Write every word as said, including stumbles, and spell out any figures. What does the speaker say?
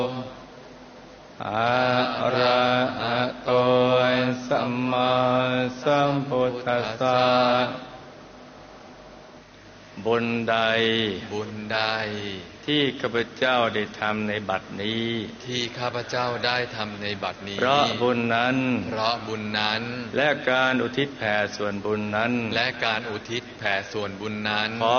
อะระหะโตสัมมาสัมพุทธัสสะบุญใดบุญใดที่ข้าพเจ้าได้ทำในบัดนี้ที่ข้าพเจ้าได้ทำในบัดนี้เพราะบุญนั้นเพราะบุญนั้นและการอุทิศแผ่ส่วนบุญนั้นและการอุทิศแผ่ส่วนบุญนั้นขอ